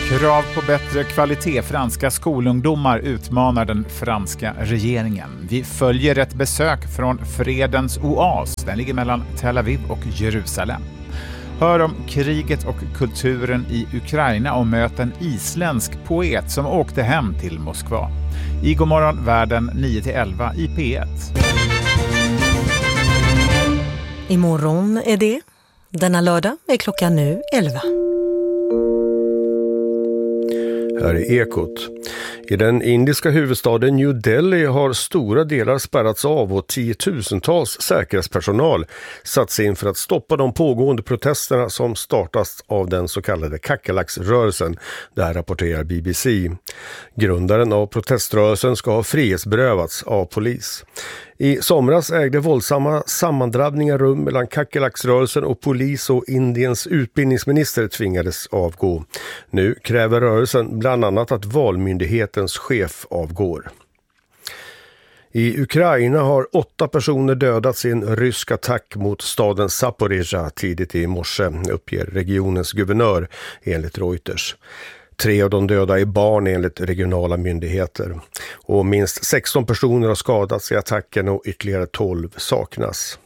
Krav på bättre kvalitet. Franska skolungdomar utmanar den franska regeringen. Vi följer ett besök från fredens oas. Den ligger mellan Tel Aviv och Jerusalem. Hör om kriget och kulturen i Ukraina och möt en isländsk poet som åkte hem till Moskva. I Godmorgon världen 9-11 i P1. Imorgon är det. Denna lördag är klockan nu 11. Här är Ekot. I den indiska huvudstaden New Delhi har stora delar spärrats av och tiotusentals säkerhetspersonal satts in för att stoppa de pågående protesterna som startas av den så kallade kackerlacksrörelsen. Det här rapporterar BBC. Grundaren av proteströrelsen ska ha frihetsberövats av polis. I somras ägde våldsamma sammandrabbningar rum mellan kackerlacksrörelsen och polis och Indiens utbildningsminister tvingades avgå. Nu kräver rörelsen bland annat att valmyndighetens chef avgår. I Ukraina har 8 personer dödats i en rysk attack mot staden Zaporizjzja tidigt i morse, uppger regionens guvernör enligt Reuters. 3 av de döda är barn enligt regionala myndigheter. Och minst 16 personer har skadats i attacken och ytterligare 12 saknas.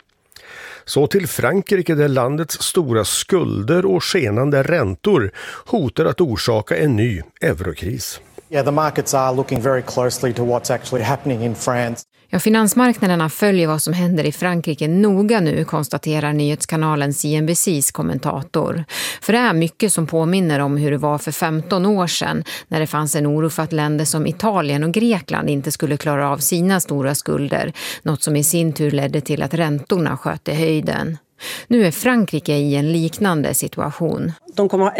Så till Frankrike där landets stora skulder och skenande räntor hotar att orsaka en ny eurokris. Yeah, the markets are looking very closely to what's actually happening in France. Ja, finansmarknaderna följer vad som händer i Frankrike noga nu, konstaterar nyhetskanalen CNBCs kommentator. För det är mycket som påminner om hur det var för 15 år sedan när det fanns en oro för att länder som Italien och Grekland inte skulle klara av sina stora skulder, något som i sin tur ledde till att räntorna sköt i höjden. Nu är Frankrike i en liknande situation. De kommer ha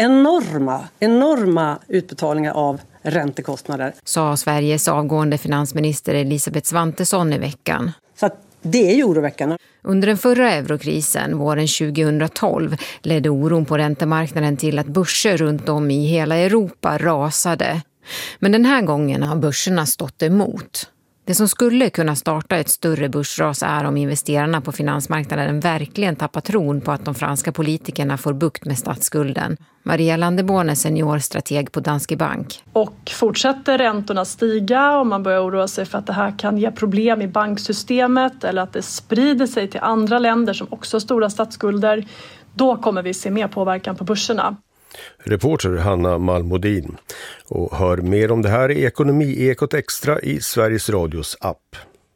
enorma utbetalningar av räntekostnader, sa Sveriges avgående finansminister Elisabeth Svantesson i veckan. Så att det är ju oroväckande. Under den förra eurokrisen, våren 2012, ledde oron på räntemarknaden till att börser runt om i hela Europa rasade. Men den här gången har börserna stått emot. Det som skulle kunna starta ett större börsras är om investerarna på finansmarknaden verkligen tappar tron på att de franska politikerna får bukt med statsskulden. Maria Landeborn är seniorstrateg på Danske Bank. Och fortsätter räntorna stiga och man börjar oroa sig för att det här kan ge problem i banksystemet eller att det sprider sig till andra länder som också har stora statsskulder, då kommer vi se mer påverkan på börserna. Reporter Hanna Malmodin. Och hör mer om det här i Ekonomi-ekot extra i Sveriges Radios app.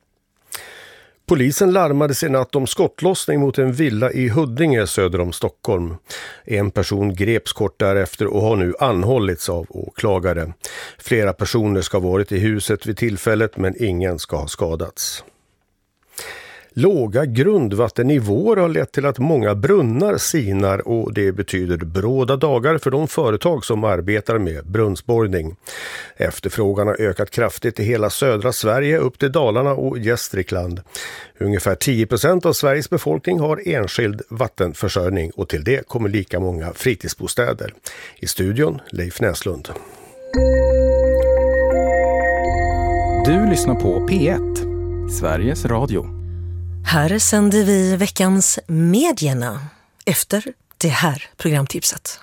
Polisen larmade sig natt om skottlossning mot en villa i Huddinge söder om Stockholm. En person greps kort därefter och har nu anhållits av åklagare. Flera personer ska ha varit i huset vid tillfället men ingen ska ha skadats. Låga grundvattennivåer har lett till att många brunnar sinar och det betyder bråda dagar för de företag som arbetar med brunnsborrning. Efterfrågan har ökat kraftigt i hela södra Sverige upp till Dalarna och Gästrikland. Ungefär 10% av Sveriges befolkning har enskild vattenförsörjning och till det kommer lika många fritidsbostäder. I studion Leif Näslund. Du lyssnar på P1, Sveriges Radio. Här sänder vi veckans medierna efter det här programtipset.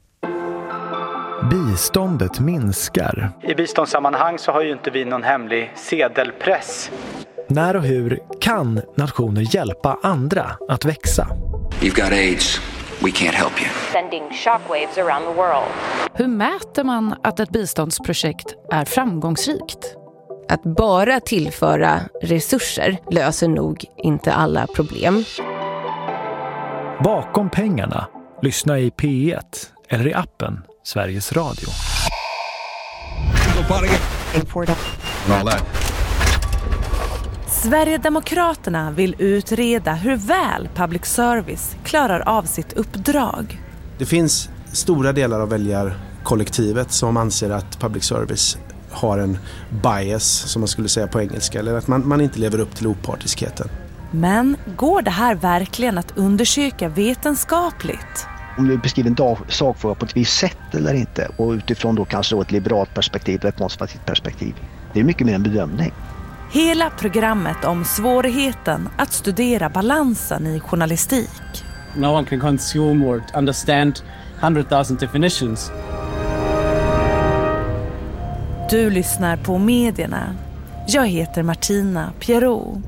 Biståndet minskar. I biståndssammanhang så har ju inte vi någon hemlig sedelpress. När och hur kan nationer hjälpa andra att växa? You've got AIDS. We can't help you. Sending shockwaves around the world. Hur mäter man att ett biståndsprojekt är framgångsrikt? Att bara tillföra resurser löser nog inte alla problem. Bakom pengarna, lyssna i P1 eller i appen Sveriges Radio. Sverigedemokraterna vill utreda hur väl public service klarar av sitt uppdrag. Det finns stora delar av väljarkollektivet som anser att public service har en bias, som man skulle säga på engelska, eller att man inte lever upp till opartiskheten. Men går det här verkligen att undersöka vetenskapligt? Om du beskriver en sakfråga på ett visst sätt eller inte, och utifrån då kanske då ett liberalt perspektiv eller ett konservativt perspektiv. Det är mycket mer en bedömning. Hela programmet om svårigheten att studera balansen i journalistik. No one can consume or understand 100,000 definitions. Du lyssnar på Medierna. Jag heter Martina Pierrot.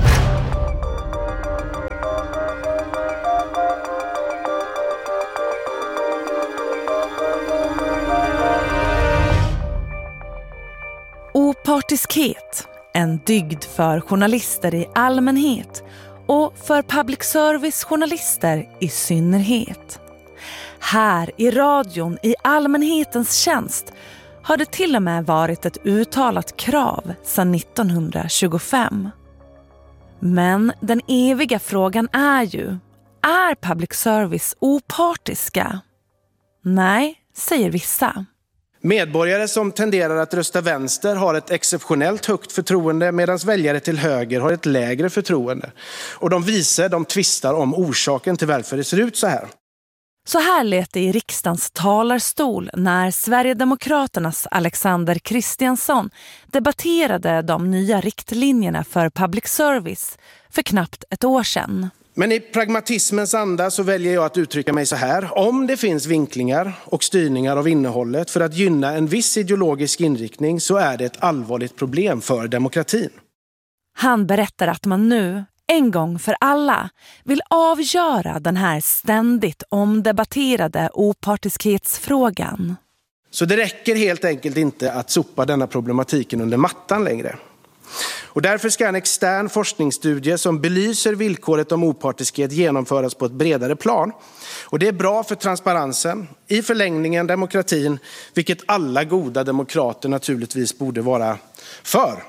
Opartiskhet, en dygd för journalister i allmänhet och för public service-journalister i synnerhet. Här i radion i allmänhetens tjänst har det till och med varit ett uttalat krav sedan 1925. Men den eviga frågan är ju, är public service opartiska? Nej, säger vissa. Medborgare som tenderar att rösta vänster har ett exceptionellt högt förtroende medan väljare till höger har ett lägre förtroende. Och de tvistar om orsaken till varför det ser ut så här. Så här lät det i riksdagens talarstol när Sverigedemokraternas Alexander Kristiansson debatterade de nya riktlinjerna för public service för knappt ett år sedan. Men i pragmatismens anda så väljer jag att uttrycka mig så här. Om det finns vinklingar och styrningar av innehållet för att gynna en viss ideologisk inriktning så är det ett allvarligt problem för demokratin. Han berättar att man nu, en gång för alla, vill avgöra den här ständigt omdebatterade opartiskhetsfrågan. Så det räcker helt enkelt inte att sopa denna problematiken under mattan längre. Och därför ska en extern forskningsstudie som belyser villkoret om opartiskhet genomföras på ett bredare plan. Och det är bra för transparensen, i förlängningen demokratin, vilket alla goda demokrater naturligtvis borde vara för.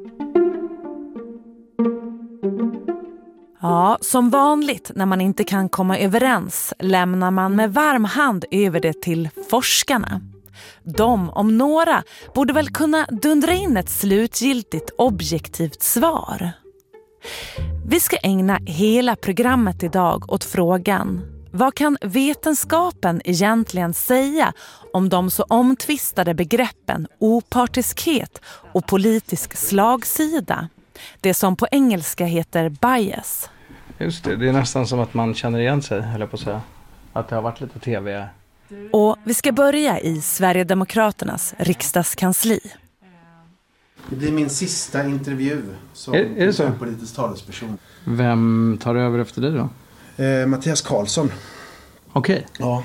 Ja, som vanligt när man inte kan komma överens lämnar man med varm hand över det till forskarna. De, om några, borde väl kunna dundra in ett slutgiltigt objektivt svar. Vi ska ägna hela programmet idag åt frågan: vad kan vetenskapen egentligen säga om de så omtvistade begreppen opartiskhet och politisk slagsida? Det som på engelska heter bias. Just det är nästan som att man känner igen sig, höll jag på att säga. Att det har varit lite tv. Och vi ska börja i Sverigedemokraternas riksdagskansli. Det blir min sista intervju som är det så? Politisk talesperson. Vem tar över efter dig då? Mattias Karlsson. Okej. Ja.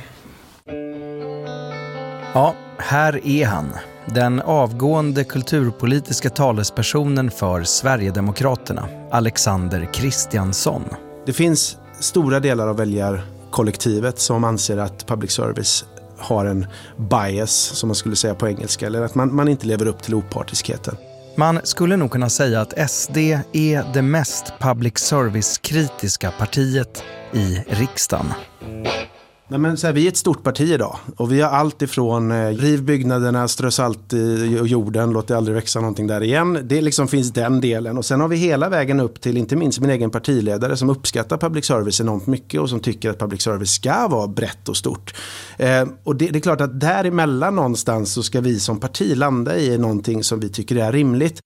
Ja, här är han. Den avgående kulturpolitiska talespersonen för Sverigedemokraterna, Alexander Kristiansson. Det finns stora delar av väljarkollektivet som anser att public service har en bias, som man skulle säga på engelska, eller att man inte lever upp till opartiskheten. Man skulle nog kunna säga att SD är det mest public service-kritiska partiet i riksdagen. Nej, men så här, vi är ett stort parti idag och vi har allt ifrån riv byggnaderna, strö salt i jorden, låt det aldrig växa någonting där igen. Det liksom finns den delen, och sen har vi hela vägen upp till inte minst min egen partiledare som uppskattar public service enormt mycket och som tycker att public service ska vara brett och stort. Och det är klart att däremellan någonstans så ska vi som parti landa i någonting som vi tycker är rimligt.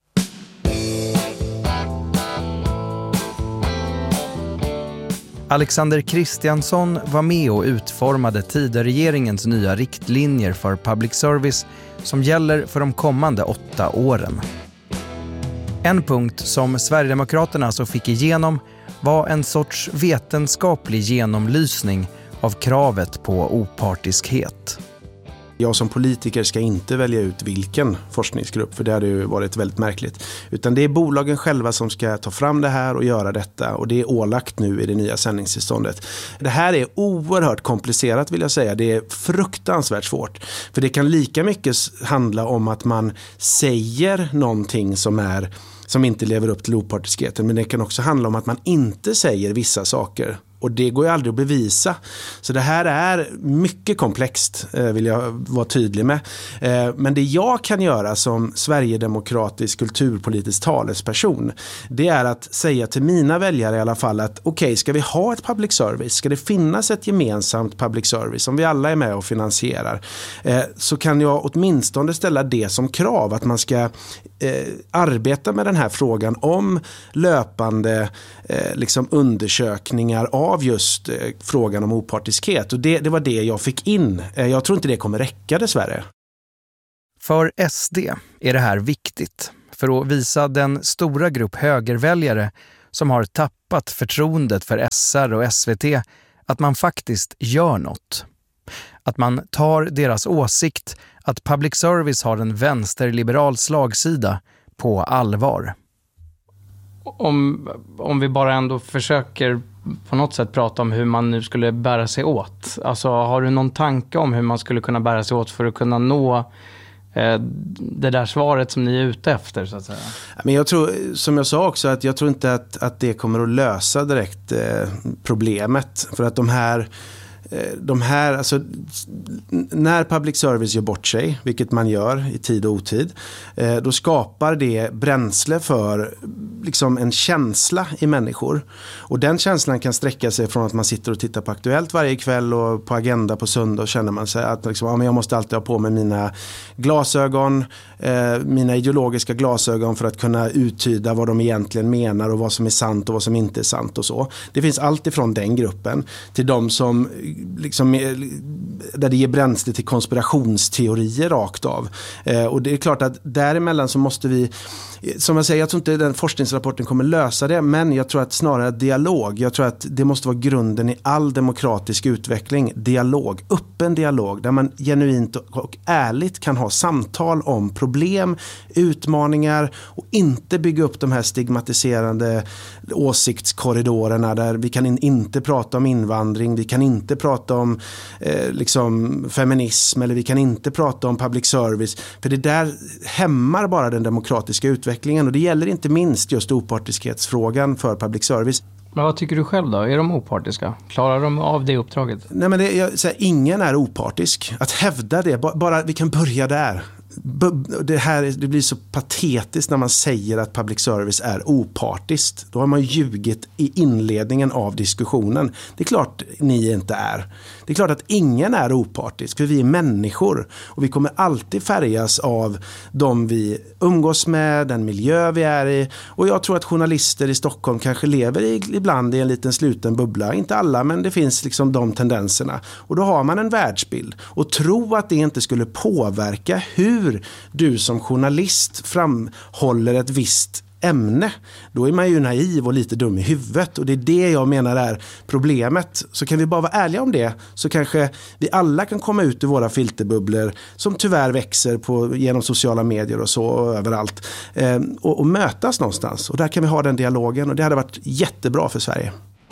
Alexander Kristiansson var med och utformade Tidöregeringens nya riktlinjer för public service som gäller för de kommande 8 åren. En punkt som Sverigedemokraterna så fick igenom var en sorts vetenskaplig genomlysning av kravet på opartiskhet. Jag som politiker ska inte välja ut vilken forskningsgrupp, för det hade ju varit väldigt märkligt. Utan det är bolagen själva som ska ta fram det här och göra detta, och det är ålagt nu i det nya sändningstillståndet. Det här är oerhört komplicerat, vill jag säga. Det är fruktansvärt svårt. För det kan lika mycket handla om att man säger någonting som inte lever upp till opartiskheten, men det kan också handla om att man inte säger vissa saker. Och det går ju aldrig att bevisa. Så det här är mycket komplext, vill jag vara tydlig med. Men det jag kan göra som Sverigedemokratisk kulturpolitisk talesperson, det är att säga till mina väljare i alla fall att okej, ska vi ha ett public service? Ska det finnas ett gemensamt public service som vi alla är med och finansierar? Så kan jag åtminstone ställa det som krav, att man ska arbeta med den här frågan om löpande liksom undersökningar av just frågan om opartiskhet. Och det var det jag fick in. Jag tror inte det kommer räcka dessvärre. För SD är det här viktigt för att visa den stora grupp högerväljare som har tappat förtroendet för SR och SVT att man faktiskt gör något. Att man tar deras åsikt att public service har en vänsterliberal slagsida på allvar. Om vi bara ändå försöker på något sätt prata om hur man nu skulle bära sig åt. Alltså, har du någon tanke om hur man skulle kunna bära sig åt för att kunna nå det där svaret som ni är ute efter, så att säga? Men jag tror, som jag sa också, att jag tror inte att det kommer att lösa direkt problemet. För att de här, alltså, när public service gör bort sig, vilket man gör i tid och otid, då skapar det bränsle för liksom en känsla i människor. Och den känslan kan sträcka sig från att man sitter och tittar på Aktuellt varje kväll och på Agenda på söndag, och känner man sig att liksom, ja, men jag måste alltid ha på mig mina glasögon, mina ideologiska glasögon, för att kunna uttyda vad de egentligen menar och vad som är sant och vad som inte är sant och så. Det finns allt ifrån den gruppen till de som liksom, där det ger bränsle till konspirationsteorier rakt av. Och det är klart att däremellan så måste vi, som jag säger, jag tror inte den forskningsrapporten kommer lösa det, men jag tror att snarare dialog. Jag tror att det måste vara grunden i all demokratisk utveckling. Dialog, öppen dialog, där man genuint och ärligt kan ha samtal om problem, utmaningar, och inte bygga upp de här stigmatiserande åsiktskorridorerna där vi kan inte prata om invandring, vi kan inte prata om liksom feminism, eller vi kan inte prata om public service, för det där hämmar bara den demokratiska utvecklingen, och det gäller inte minst just opartiskhetsfrågan för public service. Men vad tycker du själv då? Är de opartiska? Klarar de av det uppdraget? Nej, men ingen är opartisk. Att hävda det, bara vi kan börja där. Det blir så patetiskt när man säger att public service är opartiskt. Då har man ljugit i inledningen av diskussionen. Det är klart ni inte är. Det är klart att ingen är opartisk, för vi är människor. Och vi kommer alltid färgas av de vi umgås med, den miljö vi är i. Och jag tror att journalister i Stockholm kanske lever ibland i en liten sluten bubbla. Inte alla, men det finns liksom de tendenserna. Och då har man en världsbild. Och tro att det inte skulle påverka hur du som journalist framhåller ett visst ämne, då är man ju naiv och lite dum i huvudet, och det är det jag menar är problemet. Så kan vi bara vara ärliga om det, så kanske vi alla kan komma ut ur våra filterbubblor som tyvärr växer genom sociala medier och så och överallt, och mötas någonstans, och där kan vi ha den dialogen, och det hade varit jättebra för Sverige.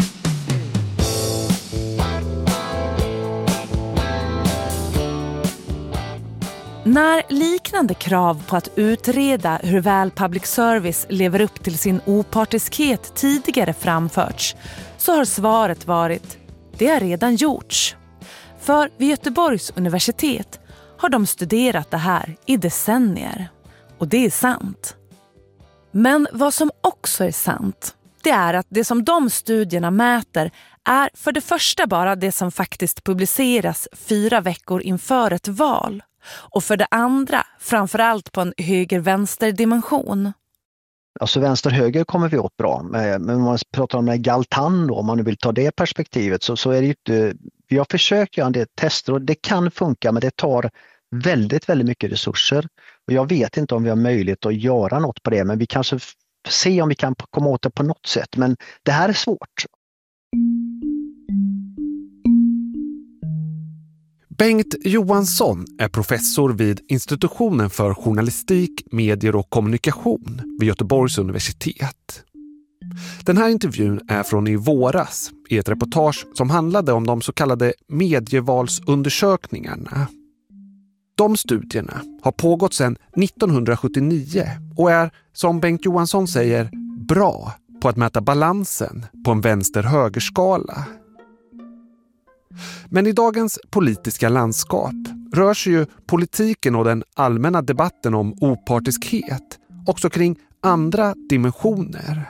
När liknande krav på att utreda hur väl public service lever upp till sin opartiskhet tidigare framförts, så har svaret varit: det har redan gjorts. För vid Göteborgs universitet har de studerat det här i decennier. Och det är sant. Men vad som också är sant, det är att det som de studierna mäter är för det första bara det som faktiskt publiceras 4 veckor inför ett val. Och för det andra, framförallt på en höger-vänster-dimension. Alltså vänster-höger kommer vi åt bra. Men om man pratar om Galtan då, om man nu vill ta det perspektivet, så är det ju inte... Vi har försökt göra en del tester och det kan funka, men det tar väldigt, väldigt mycket resurser. Och jag vet inte om vi har möjlighet att göra något på det, men vi kanske ser om vi kan komma åt det på något sätt. Men det här är svårt. Bengt Johansson är professor vid institutionen för journalistik, medier och kommunikation vid Göteborgs universitet. Den här intervjun är från i våras i ett reportage som handlade om de så kallade medievalsundersökningarna. De studierna har pågått sedan 1979 och är, som Bengt Johansson säger, bra på att mäta balansen på en vänster-högerskala. Men i dagens politiska landskap rör sig ju politiken och den allmänna debatten om opartiskhet också kring andra dimensioner.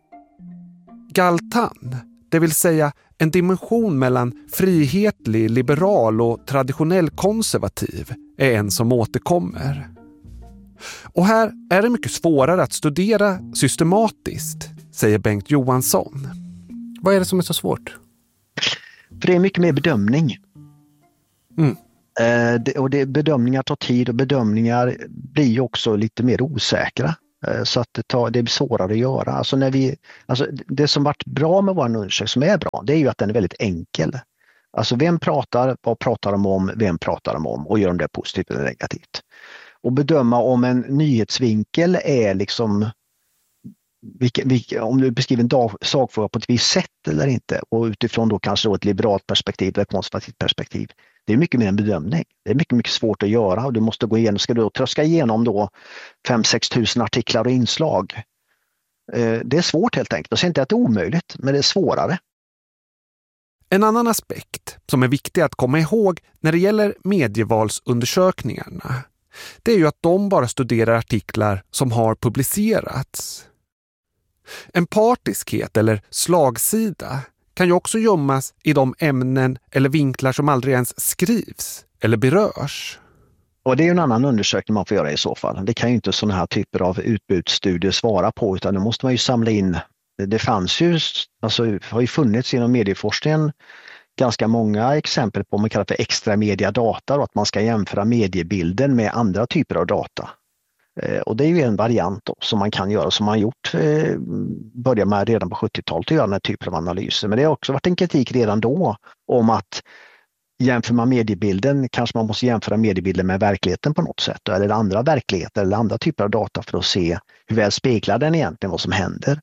Galtan, det vill säga en dimension mellan frihetlig, liberal och traditionell konservativ, är en som återkommer. Och här är det mycket svårare att studera systematiskt, säger Bengt Johansson. Vad är det som är så svårt? För det är mycket mer bedömning. Och bedömningar tar tid och bedömningar blir ju också lite mer osäkra. Så att det blir svårare att göra. Alltså det som varit bra med vår undersökning, som är bra, det är ju att den är väldigt enkel. Alltså vem pratar, vad pratar de om, vem pratar de om och gör de det positivt eller negativt. Och bedöma om en nyhetsvinkel är liksom, om du beskriver en sakfråga på ett visst sätt eller inte, och utifrån då kanske då ett liberalt perspektiv eller ett konservativt perspektiv. Det är mycket mer en bedömning. Det är mycket förstått att göra och du måste gå igenom, ska du tröska igenom då 5-6 tusen artiklar och inslag. Det är svårt helt enkelt. Jag säger inte att det är omöjligt, men det är svårare. En annan aspekt som är viktig att komma ihåg när det gäller medievalsundersökningarna, det är ju att de bara studerar artiklar som har publicerats. En partiskhet eller slagsida kan ju också gömmas i de ämnen eller vinklar som aldrig ens skrivs eller berörs. Och det är ju en annan undersökning man får göra i så fall. Det kan ju inte sådana här typer av utbudsstudier svara på, utan det måste man ju samla in. Det fanns ju, alltså har ju funnits inom medieforskningen ganska många exempel på vad man kallar för extra mediadata, och att man ska jämföra mediebilden med andra typer av data. Och det är ju en variant då, som man kan göra, som man gjort, började med redan på 70-talet att göra den här typen av analyser. Men det har också varit en kritik redan då om att jämför man mediebilden, kanske man måste jämföra mediebilden med verkligheten på något sätt, eller andra verkligheter eller andra typer av data för att se hur väl speglar den egentligen vad som händer.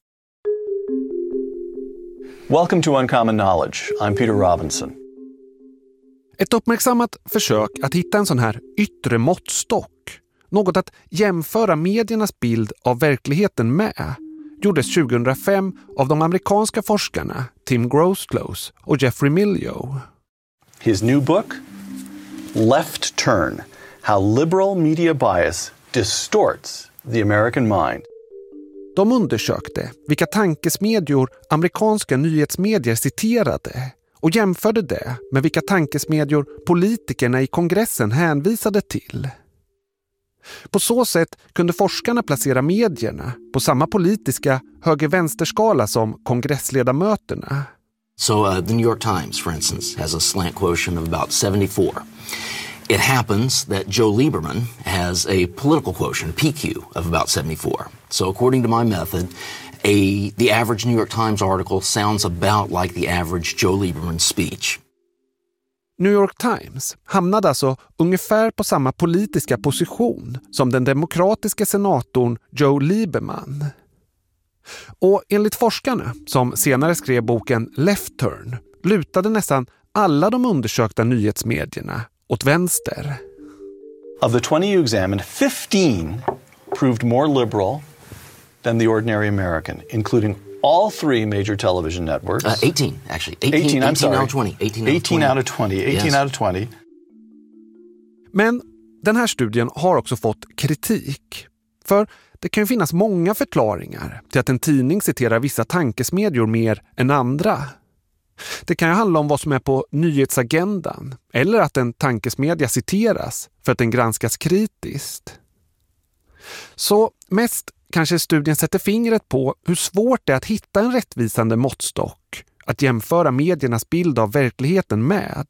Welcome to Uncommon Knowledge. I'm Peter Robinson. Ett uppmärksammat försök att hitta en sån här yttre måttstock, något att jämföra mediernas bild av verkligheten med, gjordes 2005 av de amerikanska forskarna Tim Grosclose och Jeffrey Miljo. His new book, Left Turn: How Liberal Media Bias Distorts the American Mind. De undersökte vilka tankesmedjor amerikanska nyhetsmedier citerade och jämförde det med vilka tankesmedjor politikerna i kongressen hänvisade till. På så sätt kunde forskarna placera medierna på samma politiska höger-vänsterskala som kongressledamöterna. So the New York Times, for instance, has a slant quotient of about 74. It happens that Joe Lieberman has a political quotient, PQ, of about 74. So according to my method, the average New York Times article sounds about like the average Joe Lieberman speech. New York Times hamnade alltså ungefär på samma politiska position som den demokratiska senatorn Joe Lieberman. Och enligt forskarna, som senare skrev boken Left Turn, lutade nästan alla de undersökta nyhetsmedierna åt vänster. Of the 20 you examined, 15 proved more liberal than the ordinary American, including all three major television networks. 18, actually. 18 I'm sorry. Out of 20. 18 out of 20. 18 Yes. out of 20. Men den här studien har också fått kritik. För det kan ju finnas många förklaringar till att en tidning citerar vissa tankesmedjor mer än andra. Det kan ju handla om vad som är på nyhetsagendan, eller att en tankesmedja citeras för att den granskas kritiskt. Så mest kanske studien sätter fingret på hur svårt det är att hitta en rättvisande måttstock att jämföra mediernas bild av verkligheten med.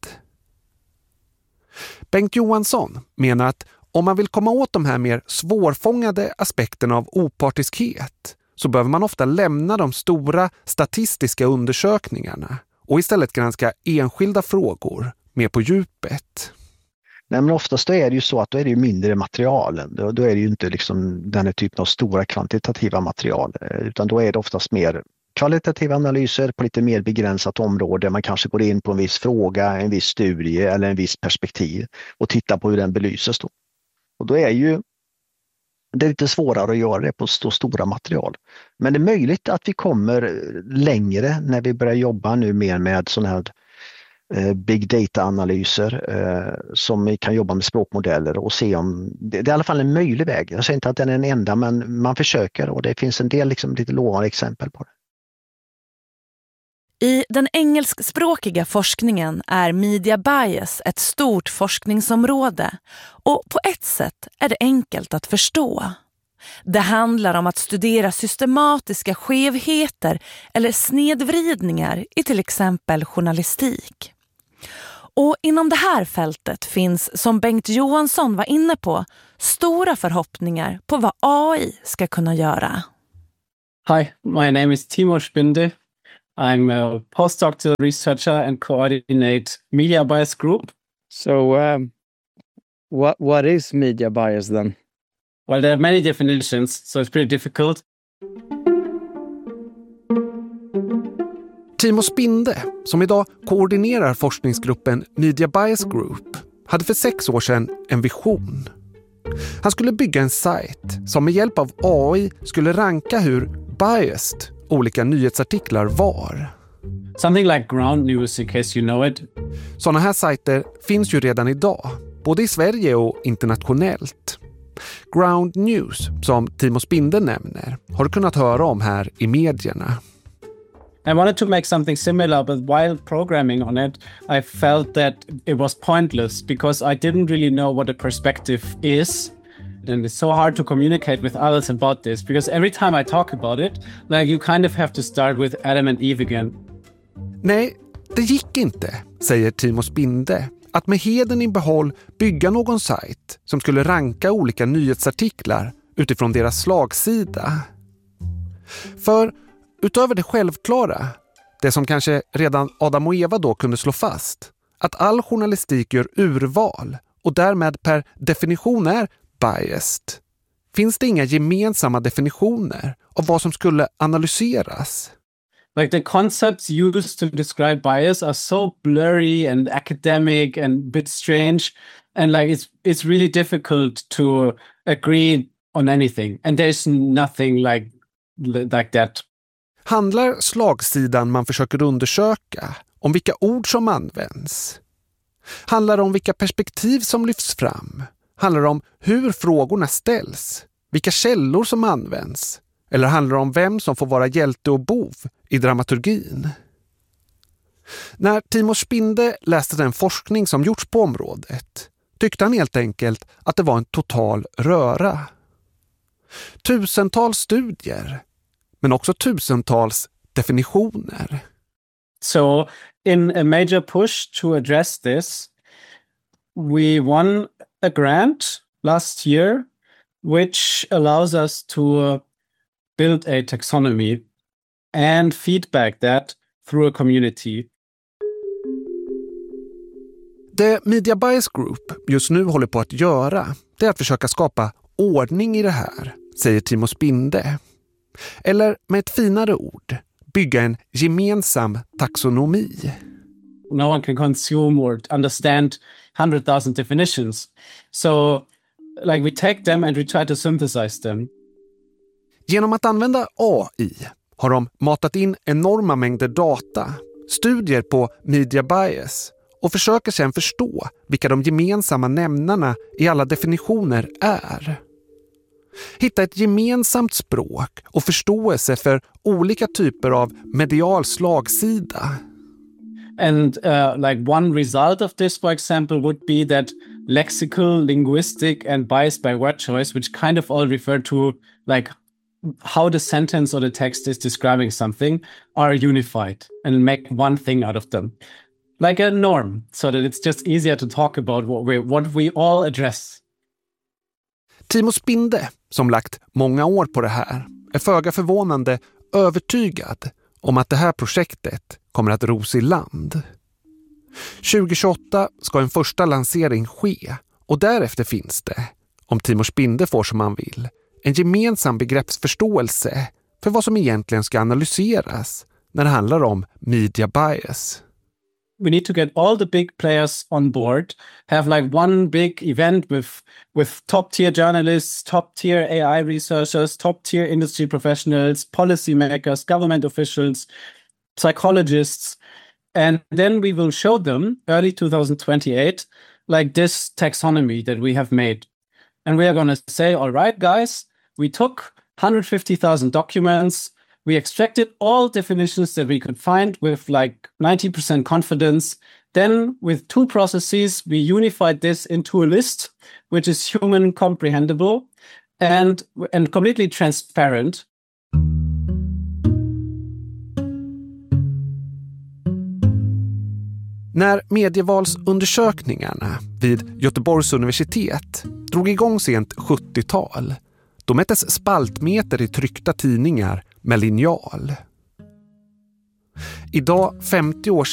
Bengt Johansson menar att om man vill komma åt de här mer svårfångade aspekterna av opartiskhet så behöver man ofta lämna de stora statistiska undersökningarna och istället granska enskilda frågor mer på djupet. Nej, men oftast är det ju så att då är det ju mindre material. Då är det ju inte liksom den här typen av stora kvantitativa material, utan då är det oftast mer kvalitativa analyser på lite mer begränsat område. Man kanske går in på en viss fråga, en viss studie eller en viss perspektiv och tittar på hur den belyses då. Och då är det är lite svårare att göra det på stora material. Men det är möjligt att vi kommer längre när vi börjar jobba nu mer med sådana här big data-analyser som vi kan jobba med språkmodeller och se om det är i alla fall en möjlig väg. Jag säger inte att den är den enda, men man försöker och det finns en del liksom lite lovande exempel på det. I den engelskspråkiga forskningen är media bias ett stort forskningsområde och på ett sätt är det enkelt att förstå. Det handlar om att studera systematiska skevheter eller snedvridningar i till exempel journalistik. Och inom det här fältet finns, som Bengt Johansson var inne på, stora förhoppningar på vad AI ska kunna göra. Hi, my name is Timo Spinde. I'm a postdoctoral researcher and coordinate Media Bias Group. So what is media bias then? Well, there are many definitions, so it's pretty difficult. Timo Spinde, som idag koordinerar forskningsgruppen Media Bias Group, hade för 6 år sedan en vision. Han skulle bygga en sajt som med hjälp av AI skulle ranka hur biased olika nyhetsartiklar var. Something like Ground News, in case you know it. Sådana här sajter finns ju redan idag, både i Sverige och internationellt. Ground News, som Timo Spinde nämner, har du kunnat höra om här i medierna. I wanted to make something similar, but while programming on it, I felt that it was pointless because I didn't really know what a perspective is. And it's so hard to communicate with others about this because every time I talk about it, like you kind of have to start with Adam and Eve again. Nej, det gick inte, säger Timo Spinde, att med heden i behåll bygga någon sajt som skulle ranka olika nyhetsartiklar utifrån deras slagsida. För utöver det självklara, det som kanske redan Adam och Eva då kunde slå fast, att all journalistik gör urval och därmed per definition är biased, finns det inga gemensamma definitioner av vad som skulle analyseras. Like the concepts used to describe bias are so blurry and academic and a bit strange, and like it's really difficult to agree on anything. And there's nothing like that. Handlar slagsidan man försöker undersöka om vilka ord som används? Handlar det om vilka perspektiv som lyfts fram? Handlar det om hur frågorna ställs? Vilka källor som används? Eller handlar det om vem som får vara hjälte och bov i dramaturgin? När Timo Spinde läste den forskning som gjorts på området tyckte han helt enkelt att det var en total röra. Tusentals studier, men också tusentals definitioner. So in a major push to address this, we won a grant last year which allows us to build a taxonomy and feedback that through a community. Det Media Bias Group just nu håller på att göra, det är att försöka skapa ordning i det här, säger Timo Spinde. Eller med ett finare ord, bygga en gemensam taxonomi. No one can consume or understand 100,000 definitions. So like we take them and we try to synthesize them. Genom att använda AI har de matat in enorma mängder data, studier på media bias och försöker sedan förstå vilka de gemensamma nämnarna i alla definitioner är. Hitta ett gemensamt språk och förståelse för olika typer av medial slagsida. And like one result of this, for example, would be that lexical, linguistic, and bias by word choice, which kind of all refer to like how the sentence or the text is describing something, are unified and make one thing out of them. Like a norm, so that it's just easier to talk about what we all address. Timo Spinde, som lagt många år på det här, är föga förvånande övertygad om att det här projektet kommer att ros i land. 2028 ska en första lansering ske och därefter finns det, om Timo Spinde får som han vill, en gemensam begreppsförståelse för vad som egentligen ska analyseras när det handlar om media bias. We need to get all the big players on board, have like one big event with top-tier journalists, top-tier AI researchers, top-tier industry professionals, policymakers, government officials, psychologists, and then we will show them early 2028 like this taxonomy that we have made. And we are going to say, all right, guys, we took 150,000 documents. We extracted all definitions that we could find with like 90% confidence. Then with 2 processes, we unified this into a list, which is human comprehensible and completely transparent. När medievalsundersökningarna vid Göteborgs universitet drog igång sent 70-tal, då mättes spaltmeter i tryckta tidningar med linjal. Idag, 50 år